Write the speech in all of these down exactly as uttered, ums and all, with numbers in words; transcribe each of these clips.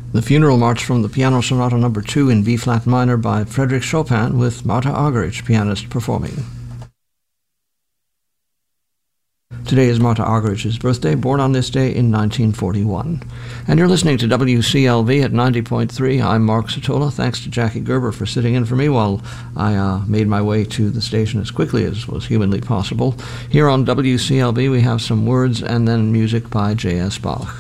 The Funeral March from the Piano Sonata number two in B-flat minor by Frédéric Chopin, with Marta Argerich, pianist, performing. Today is Marta Argerich's birthday, born on this day in nineteen forty-one. And you're listening to W C L V at ninety point three. I'm Mark Sotola. Thanks to Jackie Gerber for sitting in for me while I uh, made my way to the station as quickly as was humanly possible. Here on W C L V we have some words and then music by J S Bach.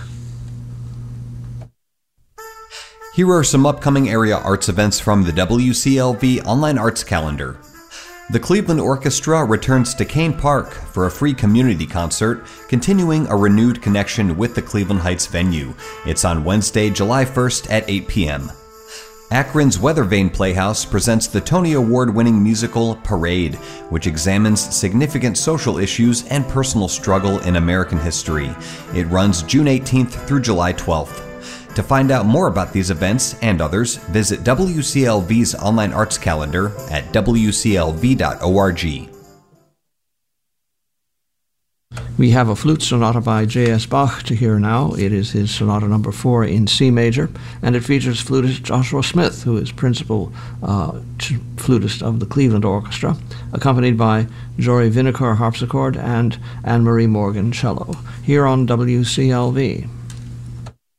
Here are some upcoming area arts events from the W C L V Online Arts Calendar. The Cleveland Orchestra returns to Kane Park for a free community concert, continuing a renewed connection with the Cleveland Heights venue. It's on Wednesday, July first at eight p.m. Akron's Weathervane Playhouse presents the Tony Award-winning musical Parade, which examines significant social issues and personal struggle in American history. It runs June eighteenth through July twelfth. To find out more about these events and others, visit W C L V's online arts calendar at w c l v dot org. We have a flute sonata by J S Bach to hear now. It is his sonata number four in C major, and it features flutist Joshua Smith, who is principal uh, flutist of the Cleveland Orchestra, accompanied by Jory Vinecar harpsichord and Anne-Marie Morgan cello. Here on W C L V.